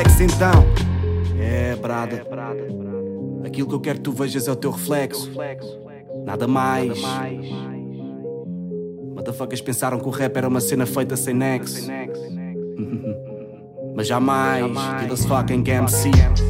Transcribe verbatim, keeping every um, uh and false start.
Então, é brada, aquilo que eu quero que tu vejas é o teu reflexo, nada mais. Motherfuckers pensaram que o rap era uma cena feita sem nexo, mas jamais, give us fucking M C.